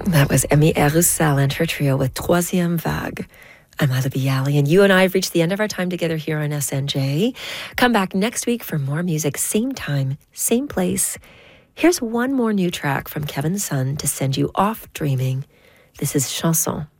That was Emmy Roussel and her trio with Troisième Vague. I'm Ila Bialy, and you and I have reached the end of our time together here on SNJ. Come back next week for more music, same time, same place. Here's one more new track from Kevin Sun to send you off dreaming. This is Chanson.